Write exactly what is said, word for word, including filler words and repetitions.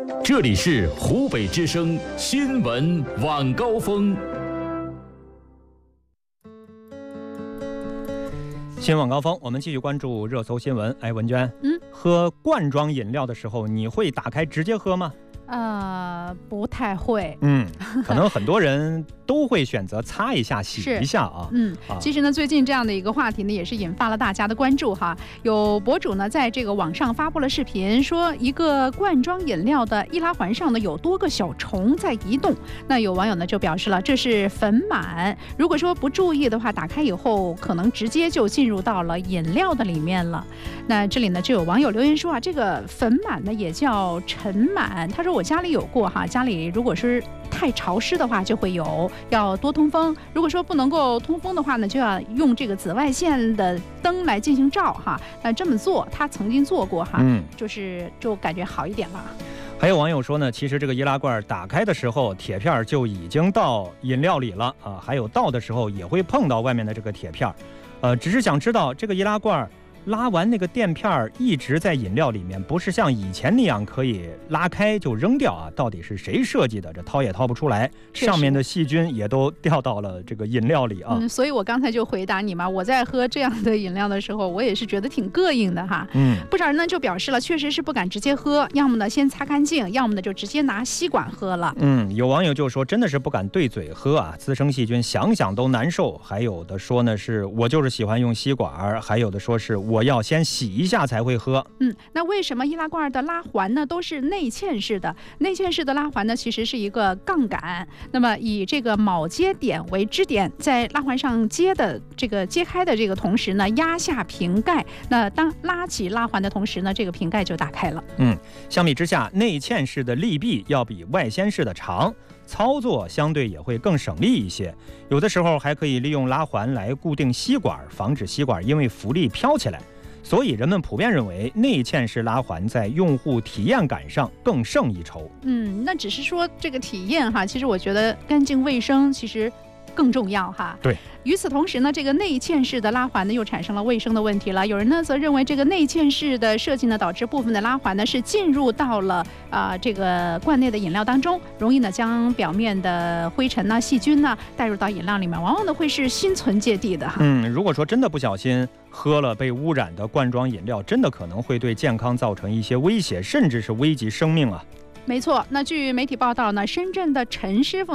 这里是湖北之声新闻晚高峰。 新闻晚高峰，我们继续关注热搜新闻。哎，文娟， 嗯， 喝罐装饮料的时候，你会打开直接喝吗？ 呃，不太会。 嗯，可能很多人都会选择擦一下、洗一下啊。 嗯，其实呢，最近这样的一个话题呢，也是引发了大家的关注哈。有博主呢，在这个网上发布了视频，说一个罐装饮料的易拉环上呢，有多个小虫在移动。那有网友呢就表示了，这是粉螨。如果说不注意的话，打开以后可能直接就进入到了饮料的里面了。那这里呢，就有网友留言说啊，这个粉螨呢也叫尘螨。他说我家里有过哈，家里如果是太潮湿的话就会有，要多通风。如果说不能够通风的话呢，就要用这个紫外线的灯来进行照哈。那这么做，他曾经做过哈，嗯，就是就感觉好一点了。 还有网友说呢，其实这个易拉罐打开的时候，铁片就已经到饮料里了啊，还有倒的时候也会碰到外面的这个铁片，呃，只是想知道这个易拉罐拉完那个垫片一直在饮料里面，不是像以前那样可以拉开就扔掉啊？到底是谁设计的？这掏也掏不出来，上面的细菌也都掉到了这个饮料里啊。 嗯，所以我刚才就回答你嘛，我在喝这样的饮料的时候，我也是觉得挺膈应的哈。 嗯， 不少人呢就表示了，确实是不敢直接喝，要么呢先擦干净，要么呢就直接拿吸管喝了。 嗯，有网友就说真的是不敢对嘴喝啊，滋生细菌想想都难受。还有的说呢是我就是喜欢用吸管，还有的说是我。我要先洗一下才会喝。 嗯，那为什么易拉罐的拉环呢都是内嵌式的？内嵌式的拉环呢其实是一个杠杆，那么以这个铆接点为支点，在拉环上接的这个揭开的这个同时呢，压下瓶盖。那当拉起拉环的同时呢，这个瓶盖就打开了。 嗯，相比之下，内嵌式的力臂要比外掀式的长。操作相对也会更省力一些，有的时候还可以利用拉环来固定吸管，防止吸管因为浮力飘起来。所以人们普遍认为内嵌式拉环在用户体验感上更胜一筹。 嗯，那只是说这个体验哈，其实我觉得干净卫生其实更重要哈。 对。 与此同时呢，这个内嵌式的拉环呢又产生了卫生的问题了。有人呢则认为这个内嵌式的设计呢，导致部分的拉环呢是进入到了啊、呃、这个罐内的饮料当中，容易呢将表面的灰尘呢、细菌呢带入到饮料里面，往往呢会是心存芥蒂的哈。 嗯，如果说真的不小心喝了被污染的罐装饮料，真的可能会对健康造成一些威胁，甚至是危及生命啊。 没错，那据媒体报道呢，深圳的陈师傅